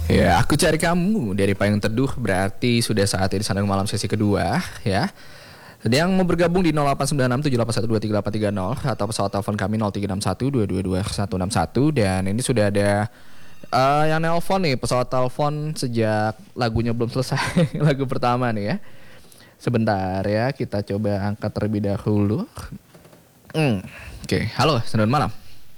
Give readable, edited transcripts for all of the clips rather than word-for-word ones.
Ya, aku cari kamu dari payung teduh berarti sudah saatnya di Sandang Malam sesi kedua ya. Yang mau bergabung di 089678123830 atau pesawat telepon kami 0361222161 dan ini sudah ada yang nelpon nih pesawat telepon sejak lagunya belum selesai lagu pertama nih ya. Sebentar ya, kita coba angkat terlebih dahulu. Oke, halo, selamat malam.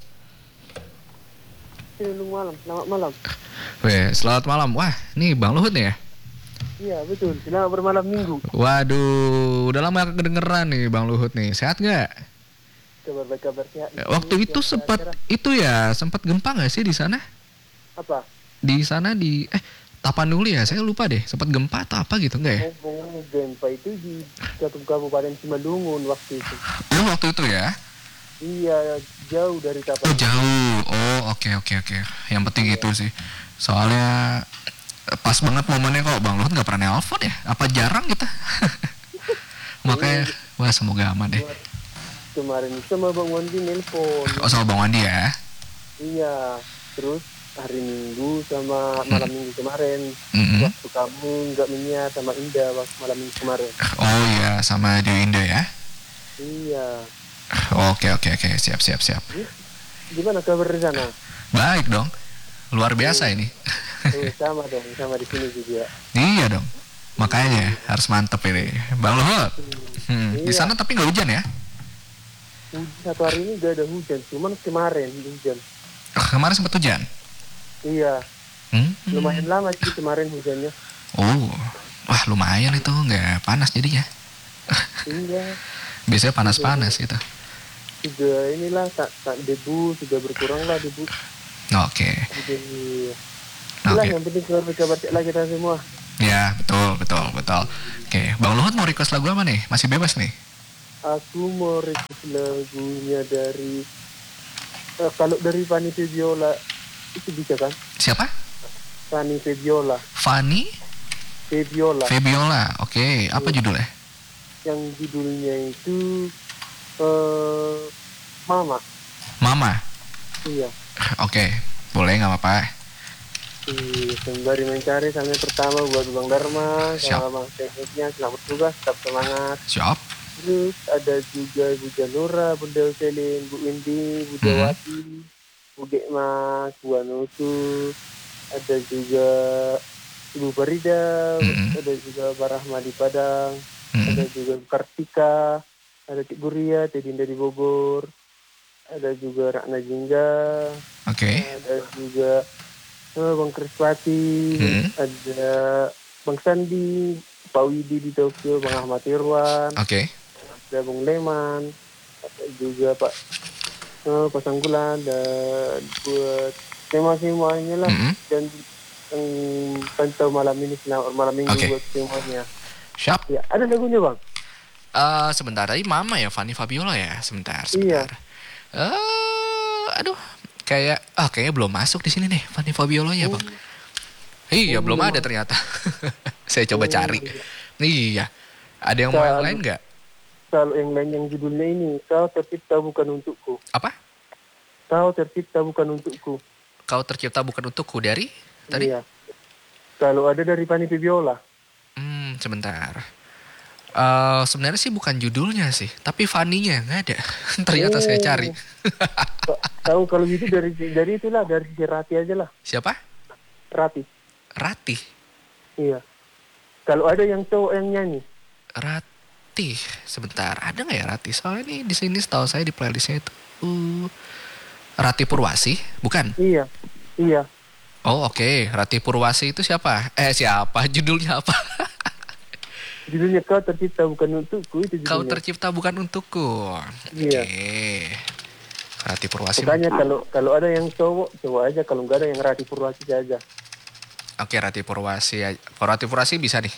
Selamat malam. Weh, selamat malam. Wah, nih Bang Luhut nih ya. Iya betul, selamat bermalam minggu. Waduh, udah lama gak kedengeran nih Bang Luhut nih. Sehat nggak? Kabar baik, kabar sehat. Waktu itu sempat sempat gempa nggak sih di sana? Apa? Di sana di Tapanuli ya, saya lupa deh. Sempat gempa atau apa gitu nggak ya? Ngomong gempa itu di satu kabupaten Simalungun waktu itu. Oh, waktu itu ya? Iya, jauh dari Oh, Tapanuli. jauh. Oh, oke. Yang penting itu sih. Soalnya pas banget momennya kok Bang Luhut nggak pernah nelpon ya? Apa jarang gitu? Makanya, wah semoga aman deh. Kemarin sama Bang Wandi nelpon. Oh, sama Bang Wandi ya? Iya, terus hari Minggu sama malam Minggu kemarin. Mm-mm. Waktu kamu nggak menyia sama Indah waktu malam Minggu kemarin. Oh iya, sama Dewi Indah ya? Iya. Oke. Siap. Gimana kabar di sana? Baik dong. Luar biasa ini. Sama dong, sama di sini juga. Iya dong. Makanya harus mantep ini. Bang Luhut. Di Iya. sana tapi nggak hujan ya? Satu hari ini gak ada hujan, cuman kemarin hujan. Kemarin sempat hujan. Iya, lumayan lama sih kemarin hujannya. Oh, wah lumayan itu nggak panas jadinya. Iya, Biasanya panas-panas gitu. sudah inilah tak debu sudah berkurang lah debu. Oke. Jadi, itulah Oke. yang penting kabar lah kita semua. Ya betul. Oke, Bang Luhut mau request lagu apa nih? Masih bebas nih. Aku mau request lagunya dari kalau dari Fanny Febiola itu bisa kan? Siapa? Fanny Febiola. Fanny Febiola. Oke, apa judulnya? Yang judulnya itu Mama. Mama. Iya. Oke, boleh nggak apa-apa. Sembari mencari sampai pertama buat Bang Dharma Siap. sama Bang tekniknya selamat tugas, tetap semangat. Siap. Terus ada juga Bu Janura, Bunda Selin, Bu Windy, Bu Jawati, Bu Dekma, Bu Anusu, ada juga Ibu Farida, ada juga Pak Rahmadi Padang, ada juga Bu Kartika, ada Cik Guria, Teh Dinda di Bogor, ada juga Rakna Jingga, Oke. ada juga Bang Krispati, ada Bang Sandi, Pak Widi di Tokyo, Bang Ahmad Irwan, Oke. ada Bang Leman, ada juga Pak Pasanggulan, dan buat semuanya lah, dan yang pantau malam ini selamat malam minggu buat semuanya. Siap. Ya, ada lagunya Bang. Sebentar tadi Mama ya, Fanny Fabiola ya. Sebentar. Iya. Aduh, kayaknya belum masuk di sini nih Fanny Fabiola ya Bang. Iya, belum ada ternyata. Saya coba cari. Iya. Ada yang mau yang lain nggak? Kalau yang lain yang judulnya ini, Kau Tercipta Bukan Untukku. Apa? Kau Tercipta Bukan Untukku. Kau Tercipta Bukan Untukku dari tadi? Iya. Kalau ada dari Fanny Fabiola. Sebentar. Sebenarnya sih bukan judulnya sih, tapi Fanny-nya nggak ada. Ternyata saya cari. Tahu kalau gitu dari itulah, dari Rati aja lah. Siapa? Rati. Iya. Kalau ada yang cowok yang nyanyi. Rati. Sebentar, ada nggak ya Rati? Soalnya ini di sini setahu saya di playlistnya itu Rati Purwasi, bukan? Iya. Oh oke. Rati Purwasi itu siapa? Siapa? Judulnya apa? Judulnya Kau Tercipta Bukan Untukku itu judulnya. Kau Tercipta Bukan Untukku. Iya. Oke. Rati Purwasi. Makanya kalau ada yang cowok aja, kalau nggak ada yang Rati Purwasi saja. Oke, Rati Purwasi. Rati Purwasi bisa nih.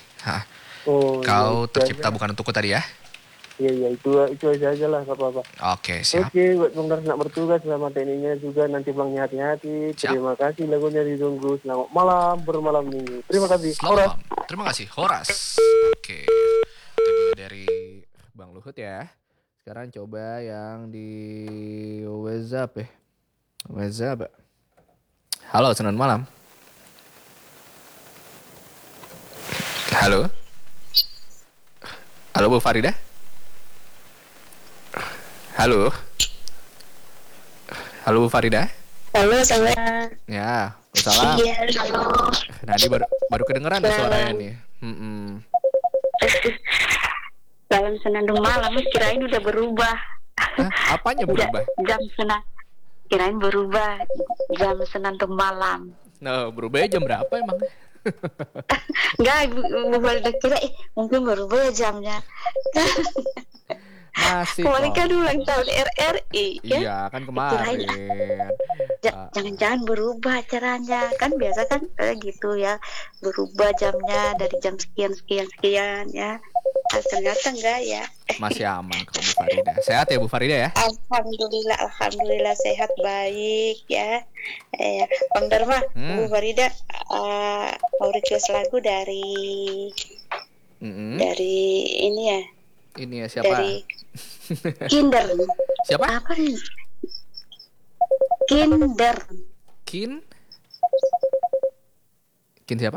Iya, Kau Tercipta Bukan Untukku tadi ya? Iya, itu aja lah, nggak apa-apa. Oke, siap. Oke, buat Bang Dar nak bertugas, sama tekniknya juga, nanti Bang hati-hati. Terima kasih, lagunya ditunggu. Selamat malam, bermalam minggu. Terima kasih. Selamat malam. Terima kasih, Horas. Oke, itu dia dari Bang Luhut ya. Sekarang coba yang di WhatsApp ya. WhatsApp. Halo, selamat malam. Halo? Halo Bu Farida? Halo? Halo Bu Farida? Halo, saya. Ya, salam. Iya, halo. Nah, ini baru kedengeran nih suaranya nih. Dalam senandung malam, kirain udah berubah. Hah? Apanya berubah? Jam senang. Kirain berubah jam senandung malam. Nah, berubahnya jam berapa emang? Enggak, ibu baru kira mungkin berubah ya jamnya. Masih Kemarin kok. kan ulang tahun RRI kan? Iya, kan kemarin. Jangan-jangan berubah acaranya. Kan biasa kan gitu ya, berubah jamnya dari jam sekian ya. Nah, ternyata enggak ya. Masih aman kok Bu Farida. Sehat ya Bu Farida ya? Alhamdulillah sehat baik ya. Bang Dharma, Bu Farida mau request lagu dari ini ya. Ini ya siapa? Dari Kinder. Siapa? Apa nih? Kinder. Kin siapa?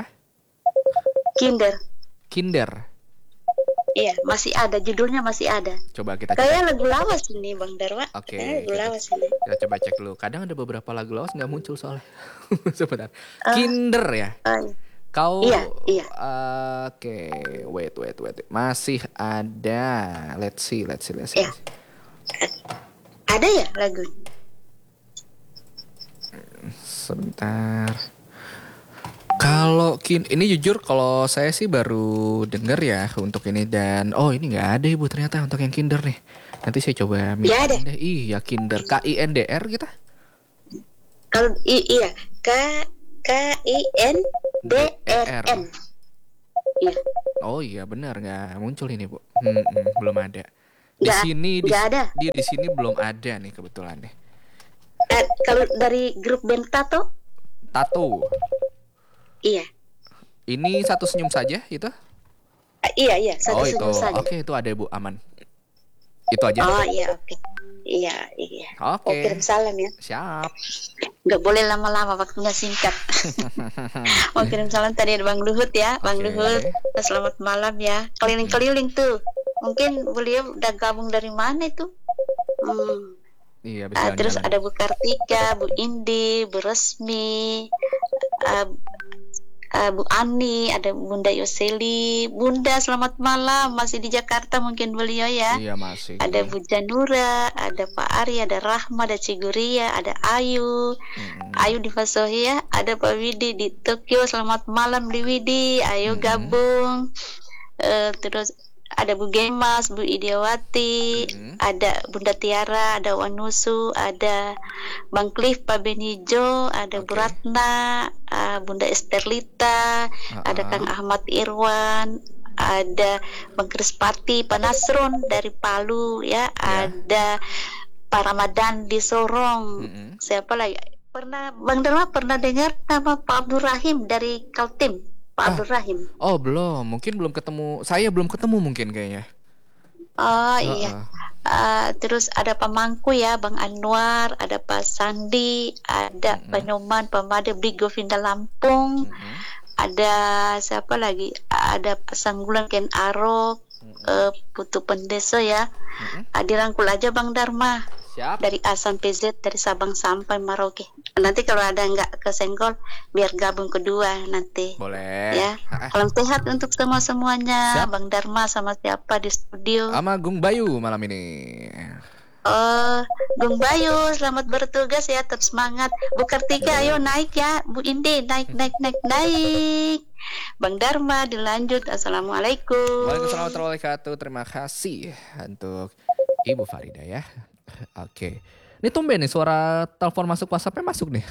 Kinder. Iya, masih ada, judulnya masih ada. Coba kita Kayak lagu lawas ini Bang Darwa. Oke, Lagu lawas ini. kita coba cek dulu. Kadang ada beberapa lagu lawas nggak muncul soalnya. Sebentar. Kinder ya. Kau Iya. Oke, wait. Masih ada. Let's see. Ya. Ada ya lagu? Sebentar. Kalau ini jujur kalau saya sih baru denger ya untuk ini dan ini nggak ada Ibu ternyata untuk yang Kinder nih. Nanti saya coba Ya ada. Iya Kinder KINDR kita. Kalau iya KINDRN. Iya. Oh iya benar nggak muncul ini Bu. Belum ada. Di sini belum ada nih kebetulan nih. Kalau dari grup band Tato? Iya. Ini Satu Senyum Saja itu? Iya, Satu itu. Senyum Saja. Oke, itu ada Bu, aman. Itu aja. Oh iya, oke. Iya. Oke. Kirim salam ya. Siap. Nggak boleh lama-lama, waktunya singkat. Mau kirim salam tadi ada Bang Luhut ya. Bang Luhut, selamat malam ya. Keliling-keliling tuh. Mungkin beliau udah gabung dari mana itu? Iya, bisa terus ada Bu Kartika, Bu Indi, Bu Resmi, Bu Ani, ada Bunda Yoseli. Bunda selamat malam, masih di Jakarta mungkin beliau ya. Iya masih. Ada Bu Janura, ada Pak Ari, ada Rahma, ada Ciguria, ada Ayu di Fasohi ya. Ada Pak Widi di Tokyo, selamat malam di Widi, ayo gabung. Terus ada Bu Gemas, Bu Idiawati, ada Bunda Tiara, ada Wanusu, ada Bang Cliff, Pak Benijo, ada Bu Ratna, Bunda Esterlita, ada Kang Ahmad Irwan, ada Bang Krispati, Pak Nasrun dari Palu ya, ada Pak Ramadan di Sorong. Siapa lagi? Bang Dharma pernah dengar nama Pak Abdul Rahim dari Kaltim? Pak Abdul Rahim. Oh belum, mungkin belum ketemu. Saya belum ketemu mungkin kayaknya. Oh iya. Terus ada Pak Mangku ya, Bang Anwar, ada Pak Sandi, ada Pak Nyoman, Pak Made, Bri Govinda Lampung, ada siapa lagi? Ada Pak Sanggulan Ken Arok, Putu Pendeso ya. Dirangkul aja Bang Dharma. Siap. Dari A sampai Z, dari Sabang sampai Merauke. Nanti kalau ada nggak kesenggol, biar gabung kedua nanti. Boleh. Ya. Salam sehat untuk semuanya. Siap. Bang Dharma sama siapa di studio? Sama Gung Bayu malam ini. Gung Bayu, selamat bertugas ya, tetap semangat. Bu Kartika, ayo naik ya. Bu Indi, naik. Bang Dharma, dilanjut. Assalamualaikum. Waalaikumsalam warahmatullahi wabarakatuh. Terima kasih untuk Ibu Farida ya. Oke. Ini tumben nih suara telepon masuk WhatsApp-nya masuk nih.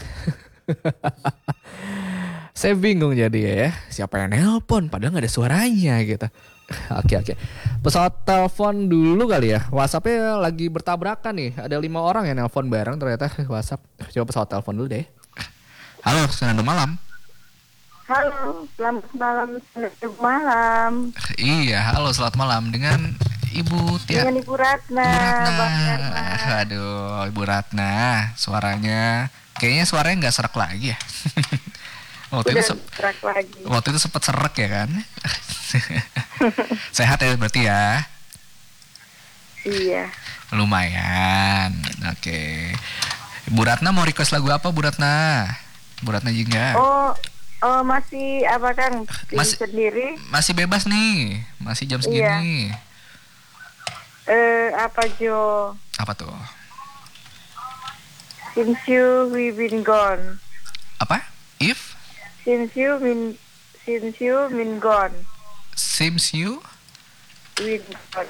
Saya bingung jadi ya. Siapa yang nelpon padahal gak ada suaranya gitu. Oke. Pesawat telepon dulu kali ya. WhatsApp-nya lagi bertabrakan nih. Ada 5 orang yang nelpon bareng ternyata WhatsApp. Coba pesawat telepon dulu deh. Halo, selamat malam. Halo, selamat malam. Iya, halo selamat malam dengan Ibu Tiara. Dengan Ibu Ratna. Bang Dharma. Aduh, Ibu Ratna, suaranya kayaknya nggak serak lagi ya. Waktu itu sempat serak ya kan? Sehat ya berarti ya? Iya. Lumayan. Oke. Bu Ratna mau request lagu apa Bu Ratna? Bu Ratna Jingga. Oh, masih apa Kang? Pilih Masih- sendiri. Masih bebas nih. Masih jam segini. Apa Jo? Apa tuh? Since you we been gone. Apa? If Since you been gone. seems you. Been gone.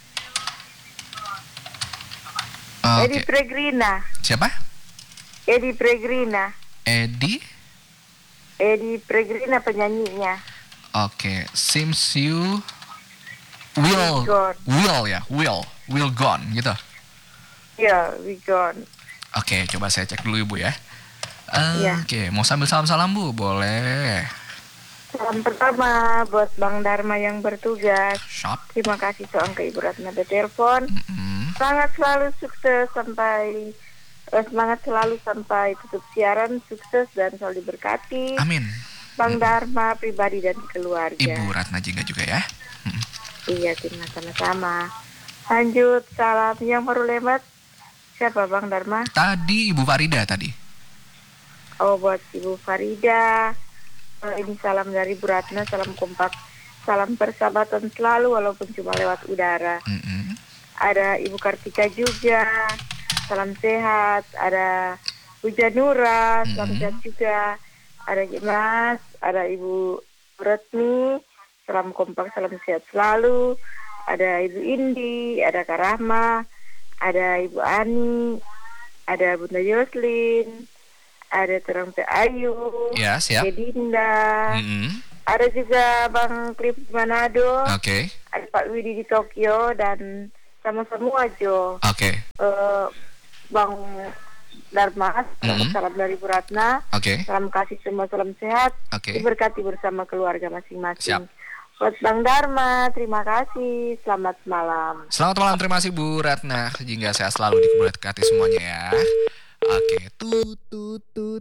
Oke. Eddie Pregrina. Siapa? Eddie Pregrina. Eddie. Eddie Pregrina penyanyinya. Oke. Seems you will Gone. will gone gitu. Ya, we gone. Oke, coba saya cek dulu Ibu ya. Iya. Oke, mau sambil salam-salam Bu? Boleh. Salam pertama buat Bang Dharma yang bertugas. Shop. Terima kasih soal ke Ibu Ratna bertelepon. Semangat selalu sukses semangat selalu sampai tutup siaran, sukses dan selalu diberkati. Amin. Bang Dharma pribadi dan keluarga. Ibu Ratna Jingga juga ya. Iya, terima sama-sama. Lanjut, salam yang baru lewat. Siapa Bang Dharma? Tadi Ibu Farida tadi. Oh, buat Ibu Farida. Ini salam dari Bu Ratna, salam kompak, salam persahabatan selalu walaupun cuma lewat udara. Ada Ibu Kartika juga, salam sehat. Ada Bu Janura, salam sehat juga. Ada Mas, ada Ibu Retni, salam kompak, salam sehat selalu. Ada Ibu Indi, ada Kak Rahma, ada Ibu Ani, ada Bunda Yoslin, ada Terang Teh Ayu, Ya, siap. Dinda, ada juga Bang Cliff di Manado, Oke. ada Pak Widi di Tokyo, dan sama-sama Jo. Oke. Bang Dharma, salam dari Bu Ratna, Oke. salam kasih semua, salam sehat, Oke. diberkati bersama keluarga masing-masing. Siap. Buat Bang Dharma, terima kasih, selamat malam. Selamat malam, terima kasih Bu Ratna Jingga, sehat selalu, diberkati semuanya ya. Oke, tut.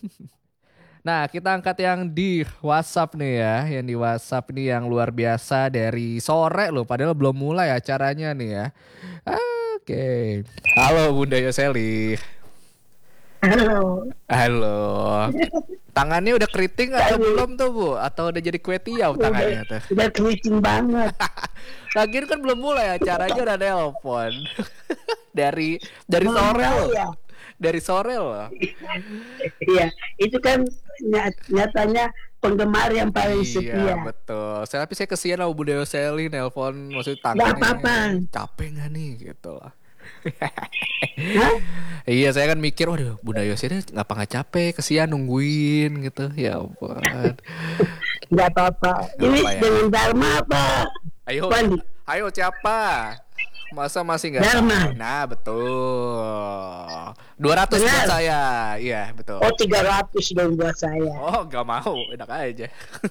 Nah, kita angkat yang di WhatsApp nih ya. Yang di WhatsApp ini yang luar biasa dari sore loh. Padahal belum mulai acaranya nih ya. Oke. Halo Bunda Yoseli. Halo. Tangannya udah keriting atau belum tuh Bu? Atau udah jadi kue tiaw tangannya tuh? Udah keriting banget. Lagian kan belum mulai acaranya udah nelpon. dari sore loh. Ya. Dari sore loh. Iya, itu kan nyatanya penggemar yang paling setia. Iya betul. Tapi saya kesian sama Bunda Yoseli nelpon, maksudnya tangannya. Gak apa-apa. Capek gak nih gitu lah. Iya, saya kan mikir, waduh Bunda Yoseli ngapa gak capek, kesian nungguin gitu. Ya ampun. Gak apa-apa. Gak Ini apa ya. dengan Dharma apa? Ayo, Wandi. ayo siapa? Masa masih nggak Dharma. tahu? Nah betul. 200 buat Benar. saya. Iya betul. Oh, 300 dong buat saya. Oh nggak mau, enak aja.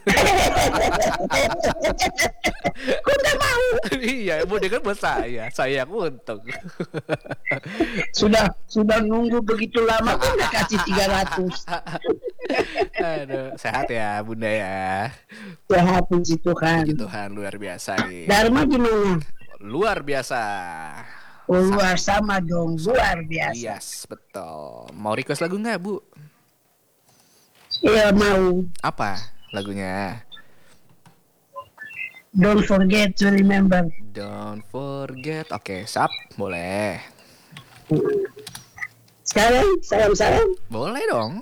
Kok gak mau? Iya, Bu kan buat saya yang untung. Sudah nunggu begitu lama kok udah kasih 300. Aduh, sehat ya Bunda ya. Sehat puji Tuhan. Puji Tuhan, luar biasa nih. Dharma gimana? Luar biasa. Oh, luar sama dong, luar biasa. Yes, betul. Mau request lagu nggak Bu? Iya mau. Apa lagunya? Don't forget to remember. Don't forget. Oke, sap, boleh. Sekarang salam-salam. Boleh dong.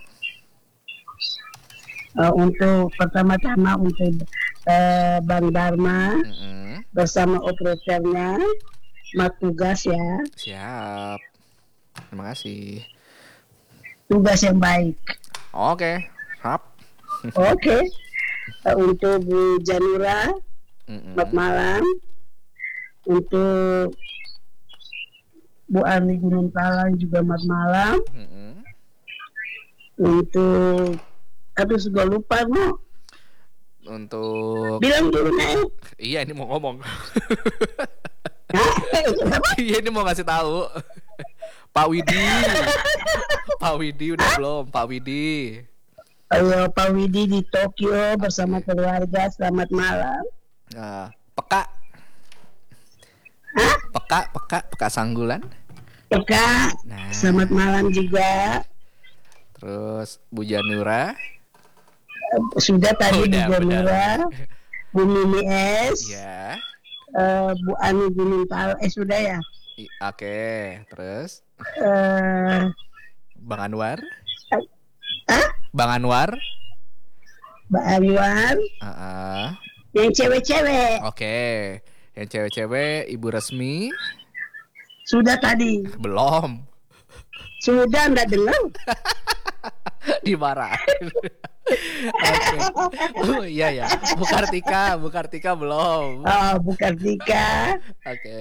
Untuk pertama-tama untuk Bang Dharma bersama operatornya, mak tugas ya, Siap. Terima kasih. tugas yang baik. Oke, sap. Oke. Untuk Bu Janura, selamat malam. Untuk Bu Arni Gunung Talang juga selamat malam. Untuk aduh sudah lupa no. Untuk Bilang dulu nih. iya ini mau ngomong. Iya ini mau ngasih tahu. Pak Widi. Pak Widi udah belum? Pak Widi. Ayo Pak Widi di Tokyo bersama keluarga, selamat malam. Peka. Peka Sanggulan. Peka. Nah. Selamat malam juga. Terus Bu Janura. Sudah tadi Bu Udah, Janura. Bu Mimi S. Ya. Bu Ani Gunung sudah ya. Oke. Terus Bang Anwar. Bang Anwar. Mbak Anwar. Yang cewek-cewek. Oke. Yang cewek-cewek Ibu Resmi. Sudah tadi. Belum. Sudah enggak dengar. Dimarahin. Oke. Oh iya ya. Bu Kartika belum. Oh, Bu Kartika. Oke.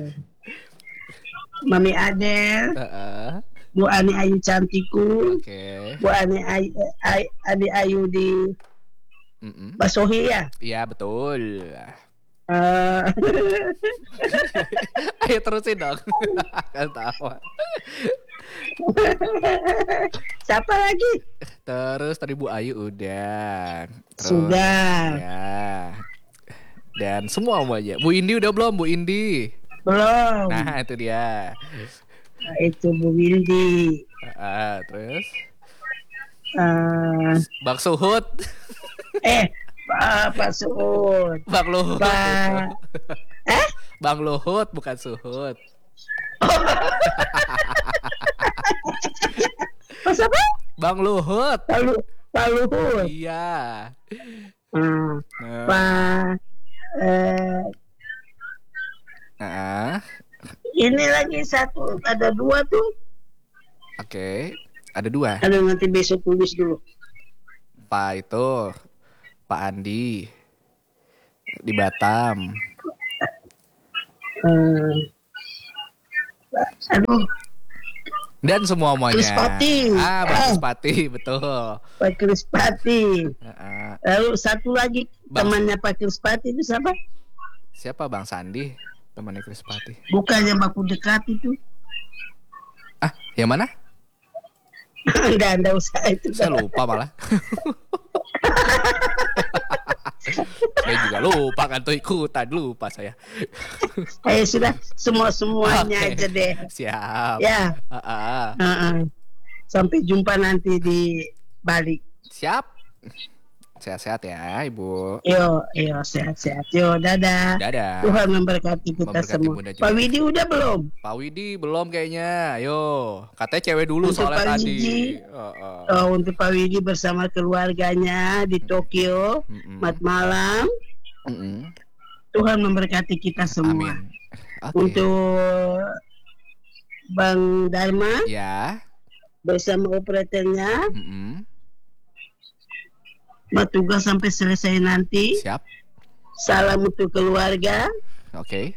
Mami Adel. Bu Ani Ayu Cantiku. Oke. Bu Ani Ayu di Basohi ya. Iya betul. Ayo terusin dong. Kan tahu. Siapa lagi? Terus tadi Bu Ayu udah. Terus, sudah. Ya. Dan semuanya. Bu Indi udah belum? Bu Indi. Belum. Nah itu dia. Nah, itu Bu Windy. Terus Bang Suhut. Pak Suhut. Bang Luhut. Bang Luhut bukan Suhut. Pas apa? Bang Luhut. Pak Luhut. Iya. Pak ini lagi satu, ada dua tuh. Oke, ada dua. Ada nanti besok tulis dulu. Pak itu, Pak Andi di Batam. Aduh. Dan semuanya. Krispati. Pak Krispati, betul. Pak Krispati. Lalu satu lagi temannya Pak Krispati itu siapa? Siapa Bang Sandi? Temannya Krispati. Bukan yang baku dekat itu. Yang mana? Enggak usah itu. Saya lupa malah. Saya juga lupa kan tuh ikutan lupa saya. Sudah semuanya aja deh. Siap. Ya. Sampai jumpa nanti di Bali. Siap. Sehat-sehat ya Ibu. Yo sehat-sehat. Yo dadah. Dadah. Tuhan memberkati kita semua. Pak Widi udah belum? Pak Widi belum kayaknya. Yo, katanya cewek dulu untuk soalnya Pak tadi. Untuk Pak Widi bersama keluarganya di Tokyo. Selamat malam. Tuhan memberkati kita semua. Amin. Okay. Untuk Bang Dharma. Ya. Bersama operatornya. Tugas sampai selesai nanti. Siap. Salam untuk keluarga. Oke.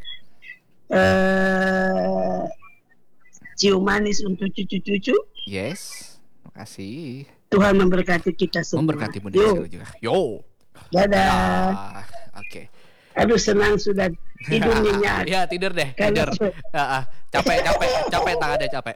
Cium manis untuk cucu-cucu. Yes. Makasih. Tuhan memberkati kita semua. Memberkati Bunda juga. Yo. Dadah. Oke. Aduh senang sudah tidur nyenyak. Ya tidur deh. Tidur. Capek tangannya capek.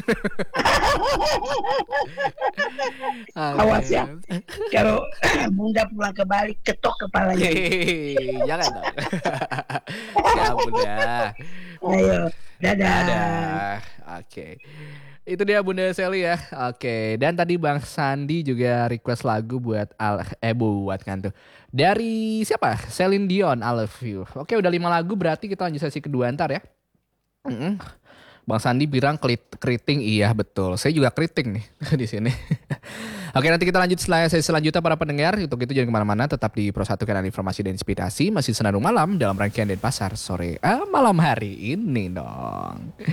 Awas ya. Kalau Bunda pulang ke Bali ketok kepalanya. Jangan dong. Siap Bunda. Ayo. Dadah. Oke. Itu dia Bunda Sally ya. Oke. Dan tadi Bang Sandi juga request lagu buat buat kan tuh. Dari siapa? Celine Dion, I Love You. Oke, udah 5 lagu berarti kita lanjut sesi kedua ntar ya. Bang Sandi bilang keriting, iya betul. Saya juga keriting nih di sini. Oke, nanti kita lanjut sesi selanjutnya para pendengar. Untuk itu jangan kemana-mana, tetap di Pro 1 Kanal Informasi dan Inspirasi. Masih Senandung Malam dalam rangkaian Denpasar sore malam hari ini dong.